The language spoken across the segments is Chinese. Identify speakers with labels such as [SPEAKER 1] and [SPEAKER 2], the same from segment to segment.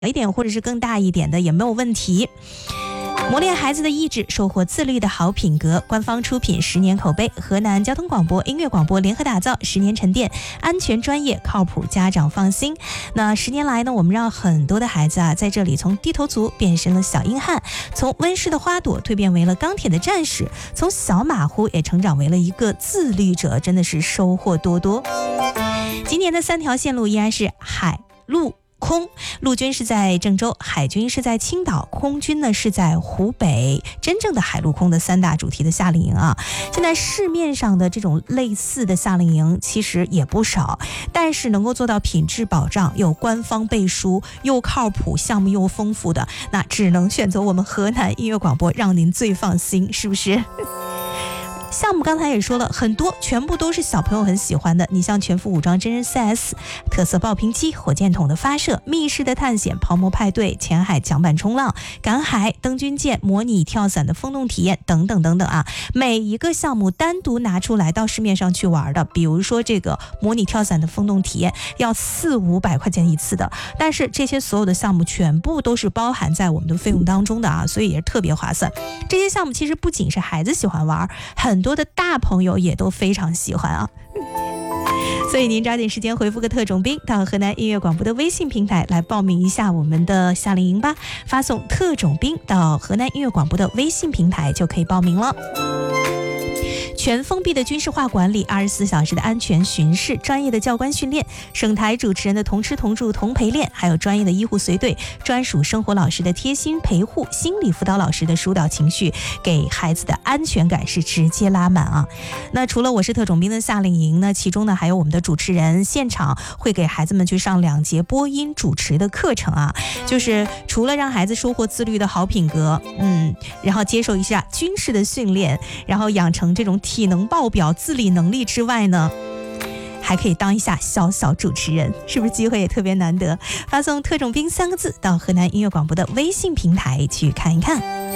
[SPEAKER 1] 一点或者是更大一点的也没有问题。磨练孩子的意志，收获自律的好品格。官方出品，10年口碑，河南交通广播、音乐广播联合打造，10年沉淀，安全专业靠谱，家长放心。那10年来呢，我们让很多的孩子在这里从低头族变成了小硬汉，从温室的花朵蜕变为了钢铁的战士，从小马虎也成长为了一个自律者，真的是收获多多。今年的3条线路依然是海陆空，陆军是在郑州，海军是在青岛，空军呢是在湖北。真正的海陆空的3大主题的夏令营啊，现在市面上的这种类似的夏令营其实也不少，但是能够做到品质保障、有官方背书、又靠谱、项目又丰富的，那只能选择我们河南音乐广播，让您最放心，是不是？项目刚才也说了很多，全部都是小朋友很喜欢的。你像全副武装真人 CS、特色爆屏机、火箭筒的发射、密室的探险、泡沫派对、浅海桨板冲浪、赶海、登军舰、模拟跳伞的风洞体验等等等等啊。每一个项目单独拿出来到市面上去玩的，比如说这个模拟跳伞的风洞体验要400-500块钱一次的，但是这些所有的项目全部都是包含在我们的费用当中的啊，所以也是特别划算。这些项目其实不仅是孩子喜欢玩，很多的大朋友也都非常喜欢啊，所以您抓紧时间回复个特种兵到河南音乐广播的微信平台来报名一下我们的夏令营吧，发送特种兵到河南音乐广播的微信平台就可以报名了。全封闭的军事化管理，24小时的安全巡视，专业的教官训练，省台主持人的同吃同住同陪练，还有专业的医护随队，专属生活老师的贴心陪护，心理辅导老师的疏导情绪，给孩子的安全感是直接拉满啊。那除了我是特种兵的夏令营呢，其中呢还有我们的主持人现场会给孩子们去上2节播音主持的课程啊，就是除了让孩子收获自律的好品格，然后接受一下军事的训练，然后养成这种体能爆表、自理能力之外呢，还可以当一下小小主持人，是不是机会也特别难得？发送特种兵3个字到河南音乐广播的微信平台去看一看。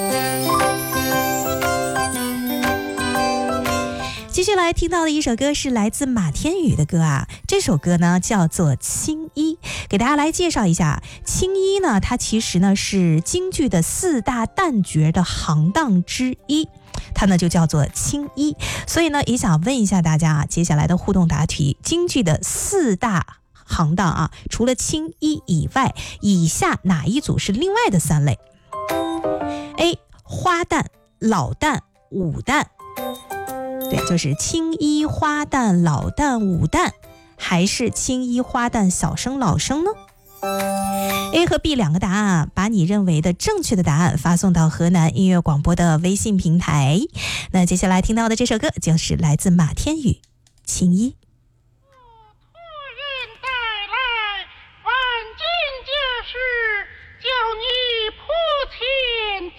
[SPEAKER 1] 继续来听到的一首歌是来自马天宇的歌啊，这首歌呢叫做青衣。给大家来介绍一下，青衣呢它其实呢是京剧的4大旦角的行当之一，它呢就叫做青衣。所以呢也想问一下大家啊，接下来的互动答题，京剧的4大行当啊，除了青衣以外，以下哪一组是另外的3类？ A 花旦、老旦、武旦。对，就是青衣、花旦、老旦、武旦，还是青衣、花旦、小生、老生呢？ A 和 B 2个答案，把你认为的正确的答案发送到河南音乐广播的微信平台。那接下来听到的这首歌就是来自马天宇《青衣》。